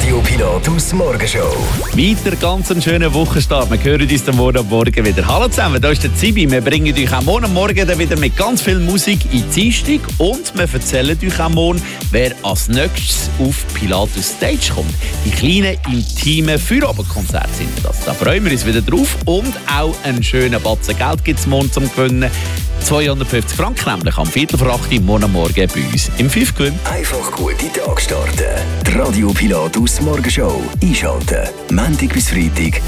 Radio Pilatus Morgenshow. Weiter ganz einen schönen Wochenstart. Wir hören uns morgen am Morgen wieder. Hallo zusammen, da ist der Zibi. Wir bringen euch auch morgen Morgen wieder mit ganz viel Musik in die Dienstag und wir erzählen euch auch morgen, wer als nächstes auf Pilatus Stage kommt. Die kleinen, intimen Feierabendkonzerte sind das. Da freuen wir uns wieder drauf und auch einen schönen Batzen Geld gibt es morgen zum Gewinnen. 250 Franken nämlich am 7:45 morgen Morgen bei uns im 5 Gewinn. Einfach gute Tag starten. Die Radio Pilatus Morgenshow einschalten. Montag bis Freitag